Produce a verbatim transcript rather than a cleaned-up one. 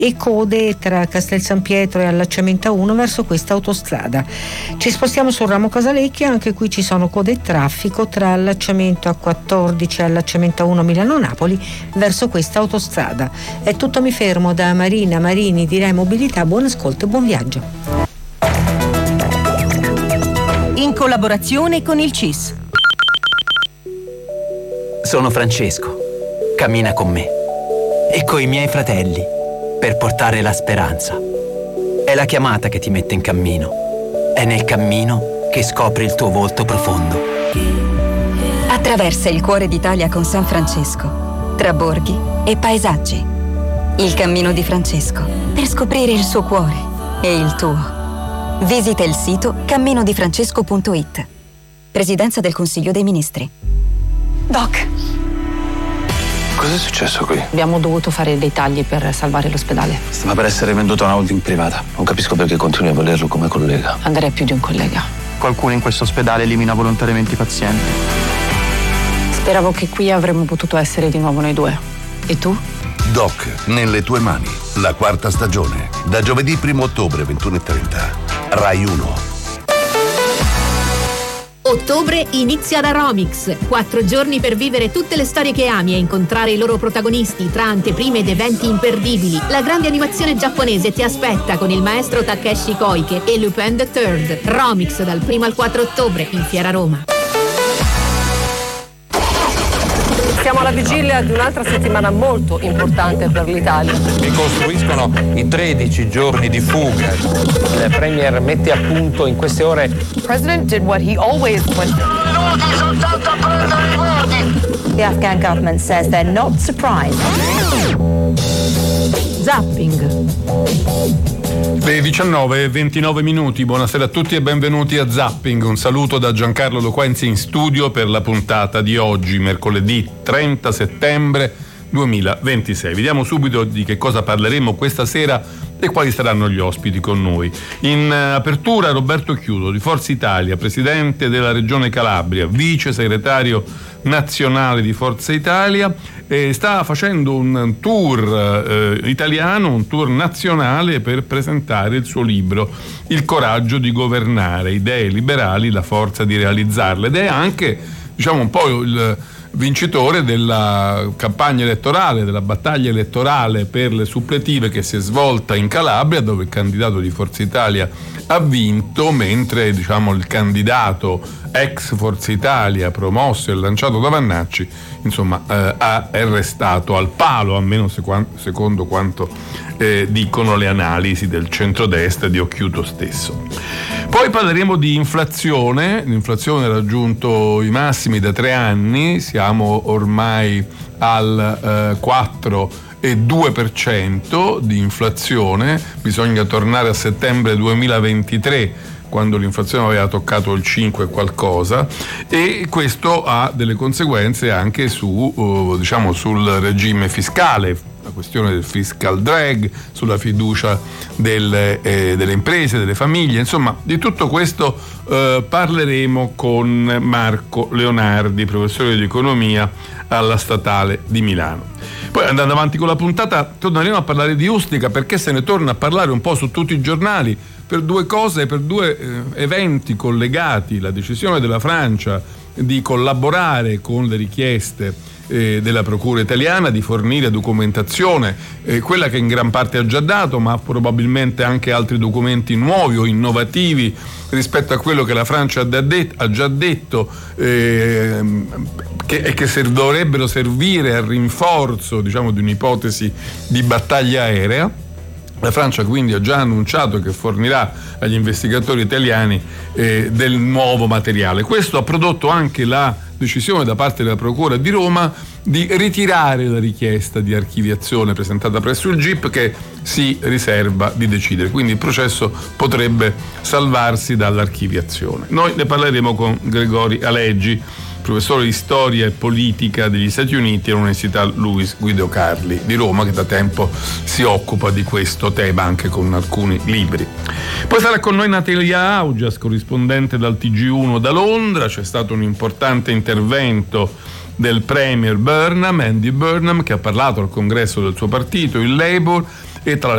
e code tra Castel San Pietro e allacciamento A uno verso questa autostrada. Ci spostiamo sul ramo Casalecchio, anche qui ci sono code e traffico tra allacciamento A quattordici e allacciamento A uno Milano-Napoli verso questa autostrada. È tutto, mi fermo. Da Marina Marini di Rai Mobilità, buon ascolto e buon viaggio. In collaborazione con il C I S. Sono Francesco, cammina con me e coi miei fratelli per portare la speranza. È la chiamata che ti mette in cammino, è nel cammino che scopri il tuo volto profondo. Attraversa il cuore d'Italia con San Francesco, tra borghi e paesaggi. Il cammino di Francesco, per scoprire il suo cuore e il tuo. Visita il sito cammino di francesco punto it. Presidenza del Consiglio dei Ministri. Doc. Cos'è successo qui? Abbiamo dovuto fare dei tagli per salvare l'ospedale. Stava per essere venduto a una holding privata. Non capisco perché continui a volerlo come collega. Andrei più di un collega. Qualcuno in questo ospedale elimina volontariamente i pazienti. Speravo che qui avremmo potuto essere di nuovo noi due. E tu? Doc, nelle tue mani. La quarta stagione. Da giovedì primo ottobre, ventuno e trenta. Rai uno. Ottobre inizia da Romix. Quattro giorni per vivere tutte le storie che ami e incontrare i loro protagonisti tra anteprime ed eventi imperdibili. La grande animazione giapponese ti aspetta con il maestro Takeshi Koike e Lupin the Third. Romix dal primo al quattro ottobre in Fiera Roma. Siamo alla vigilia di un'altra settimana molto importante per l'Italia. Ricostruiscono i tredici giorni di fuga. Il Premier mette a punto in queste ore. The President did what he always went. The Afghan government says they're not surprised. Zapping. Le diciannove e ventinove minuti, buonasera a tutti e benvenuti a Zapping. Un saluto da Giancarlo Loquenzi in studio per la puntata di oggi, mercoledì trenta settembre duemilaventisei. Vediamo subito di che cosa parleremo questa sera e quali saranno gli ospiti con noi. In apertura Roberto Chiudo di Forza Italia, presidente della Regione Calabria, vice segretario nazionale di Forza Italia, eh, sta facendo un tour eh, italiano, un tour nazionale per presentare il suo libro Il coraggio di governare, idee liberali, la forza di realizzarle, ed è anche, diciamo, un po' il vincitore della campagna elettorale, della battaglia elettorale per le suppletive che si è svolta in Calabria, dove il candidato di Forza Italia ha vinto, mentre, diciamo, il candidato ex Forza Italia promosso e lanciato da Vannacci, insomma, eh, è restato al palo, almeno secondo quanto eh, dicono le analisi del centrodestra di Occhiuto stesso. Poi parleremo di inflazione. L'inflazione ha raggiunto i massimi da tre anni, siamo ormai al eh, quattro virgola due per cento di inflazione, bisogna tornare a settembre duemilaventitré, quando l'inflazione aveva toccato il cinque qualcosa, e questo ha delle conseguenze anche su, uh, diciamo, sul regime fiscale, la questione del fiscal drag, sulla fiducia delle, eh, delle imprese, delle famiglie, insomma di tutto questo eh, parleremo con Marco Leonardi, professore di economia alla Statale di Milano. Poi, andando avanti con la puntata, torneremo a parlare di Ustica, perché se ne torna a parlare un po' su tutti i giornali per due cose, per due eh, eventi collegati: la decisione della Francia di collaborare con le richieste eh, della Procura italiana di fornire documentazione, eh, quella che in gran parte ha già dato, ma probabilmente anche altri documenti nuovi o innovativi rispetto a quello che la Francia ha già detto, eh, che, e che ser- dovrebbero servire al rinforzo, diciamo, di un'ipotesi di battaglia aerea. La Francia quindi ha già annunciato che fornirà agli investigatori italiani eh, del nuovo materiale. Questo ha prodotto anche la decisione da parte della Procura di Roma di ritirare la richiesta di archiviazione presentata presso il G I P, che si riserva di decidere. Quindi il processo potrebbe salvarsi dall'archiviazione. Noi ne parleremo con Gregori Aleggi, professore di storia e politica degli Stati Uniti all'Università Luis Guido Carli di Roma, che da tempo si occupa di questo tema anche con alcuni libri. Poi sarà con noi Natalia Augias, corrispondente dal T G uno da Londra. C'è stato un importante intervento del premier Burnham, Andy Burnham, che ha parlato al congresso del suo partito, il Labour, e tra